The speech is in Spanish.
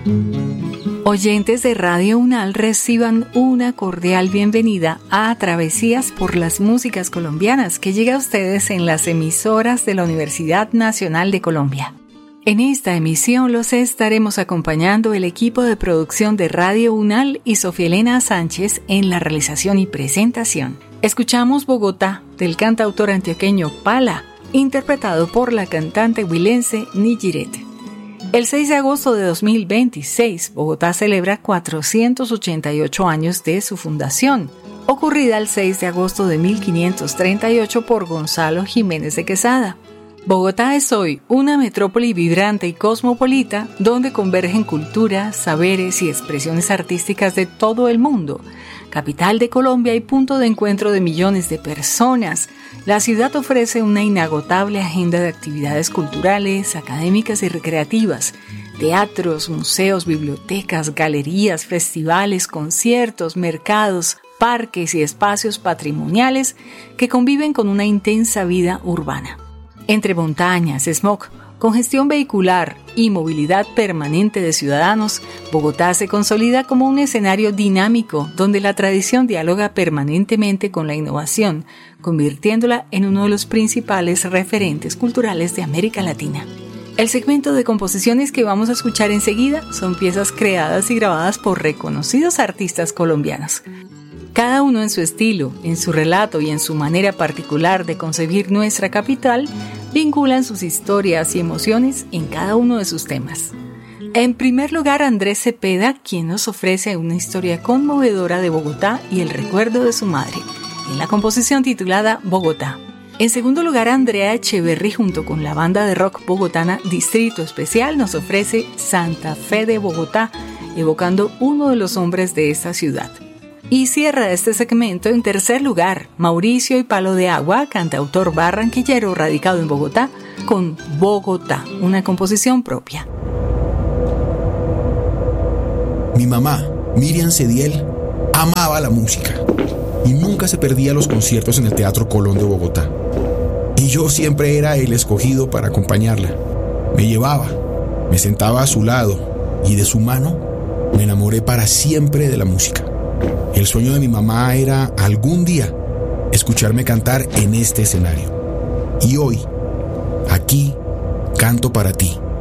Oyentes de Radio UNAL, reciban una cordial bienvenida a Travesías por las Músicas Colombianas, que llega a ustedes en las emisoras de la Universidad Nacional de Colombia. En esta emisión los estaremos acompañando el equipo de producción de Radio UNAL y Sofía Elena Sánchez en la realización y presentación. Escuchamos Bogotá, del cantautor antioqueño Pala, interpretado por la cantante huilense Nijiret. El 6 de agosto de 2026, Bogotá celebra 488 años de su fundación, ocurrida el 6 de agosto de 1538 por Gonzalo Jiménez de Quesada. Bogotá es hoy una metrópoli vibrante y cosmopolita donde convergen culturas, saberes y expresiones artísticas de todo el mundo. Capital de Colombia y punto de encuentro de millones de personas, la ciudad ofrece una inagotable agenda de actividades culturales, académicas y recreativas, teatros, museos, bibliotecas, galerías, festivales, conciertos, mercados, parques y espacios patrimoniales que conviven con una intensa vida urbana. Entre montañas, smog, congestión vehicular y movilidad permanente de ciudadanos, Bogotá se consolida como un escenario dinámico donde la tradición dialoga permanentemente con la innovación, convirtiéndola en uno de los principales referentes culturales de América Latina. El segmento de composiciones que vamos a escuchar enseguida son piezas creadas y grabadas por reconocidos artistas colombianos. Cada uno en su estilo, en su relato y en su manera particular de concebir nuestra capital, vinculan sus historias y emociones en cada uno de sus temas. En primer lugar, Andrés Cepeda, quien nos ofrece una historia conmovedora de Bogotá y el recuerdo de su madre, en la composición titulada Bogotá. En segundo lugar, Andrea Echeverry, junto con la banda de rock bogotana Distrito Especial, nos ofrece Santa Fe de Bogotá, evocando uno de los hombres de esta ciudad. Y cierra este segmento en tercer lugar, Mauricio y Palo de Agua, cantautor barranquillero radicado en Bogotá, con Bogotá, una composición propia. Mi mamá, Miriam Cediel, amaba la música y nunca se perdía los conciertos en el Teatro Colón de Bogotá. Y yo siempre era el escogido para acompañarla. Me llevaba, me sentaba a su lado y de su mano me enamoré para siempre de la música. El sueño de mi mamá era algún día escucharme cantar en este escenario. Y hoy, aquí, canto para ti.